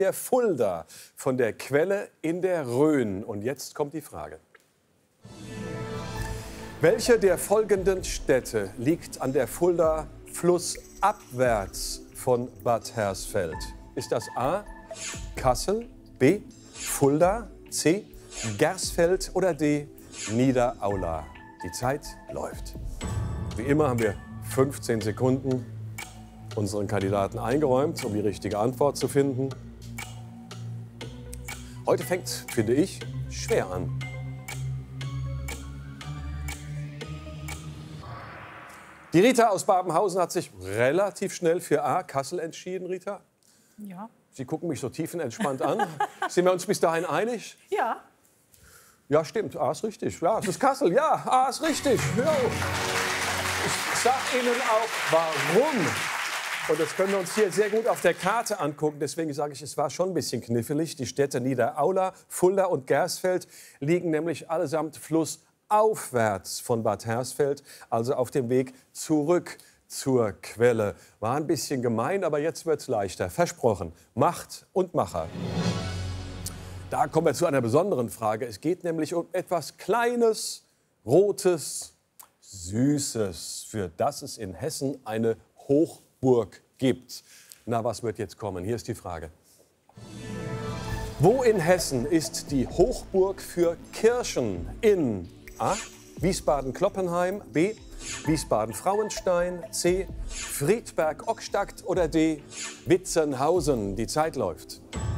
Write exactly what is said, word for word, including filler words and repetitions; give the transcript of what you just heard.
der Fulda von der Quelle in der Rhön. Und jetzt kommt die Frage. Welche der folgenden Städte liegt an der Fulda flussabwärts von Bad Hersfeld? Ist das A. Kassel, B. Fulda, C. Gersfeld oder D. Niederaula? Die Zeit läuft. Wie immer haben wir fünfzehn Sekunden unseren Kandidaten eingeräumt, um die richtige Antwort zu finden. Heute fängt, finde ich, schwer an. Die Rita aus Babenhausen hat sich relativ schnell für A. Kassel entschieden, Rita. Ja. Sie gucken mich so tiefenentspannt an. Sind wir uns bis dahin einig? Ja. Ja, stimmt. A ist richtig. Ja, es ist Kassel. Ja, A ist richtig. Ja. Ich sage Ihnen auch, warum. Und das können wir uns hier sehr gut auf der Karte angucken. Deswegen sage ich, es war schon ein bisschen knifflig. Die Städte Niederaula, Fulda und Gersfeld liegen nämlich allesamt flussaufwärts von Bad Hersfeld, also auf dem Weg zurück zur Quelle. War ein bisschen gemein, aber jetzt wird's leichter. Versprochen. Macht und Macher. Da kommen wir zu einer besonderen Frage. Es geht nämlich um etwas Kleines, Rotes, Süßes, für das es in Hessen eine Hochburg gibt. Na, was wird jetzt kommen? Hier ist die Frage. Wo in Hessen ist die Hochburg für Kirschen? In A. Wiesbaden-Kloppenheim, B. Wiesbaden-Frauenstein, C. Friedberg-Ockstadt oder D. Witzenhausen? Die Zeit läuft.